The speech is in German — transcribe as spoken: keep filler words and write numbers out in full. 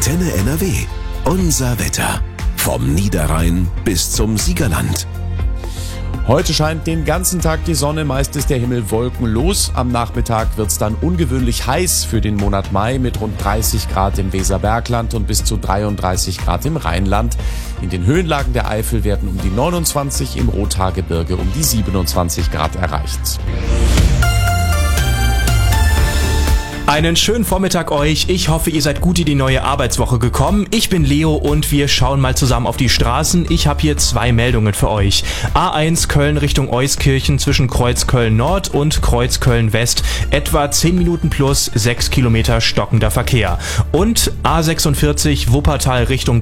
Antenne N R W. Unser Wetter. Vom Niederrhein bis zum Siegerland. Heute scheint den ganzen Tag die Sonne, meist ist der Himmel wolkenlos. Am Nachmittag wird's dann ungewöhnlich heiß für den Monat Mai mit rund dreißig Grad im Weserbergland und bis zu dreiunddreißig Grad im Rheinland. In den Höhenlagen der Eifel werden um die neunundzwanzig, im Rothaargebirge um die siebenundzwanzig Grad erreicht. Einen schönen Vormittag euch. Ich hoffe, ihr seid gut in die neue Arbeitswoche gekommen. Ich bin Leo und wir schauen mal zusammen auf die Straßen. Ich habe hier zwei Meldungen für euch. A eins Köln Richtung Euskirchen zwischen Kreuzköln Nord und Kreuzköln West. Etwa zehn Minuten plus sechs Kilometer stockender Verkehr. Und A sechsundvierzig Wuppertal Richtung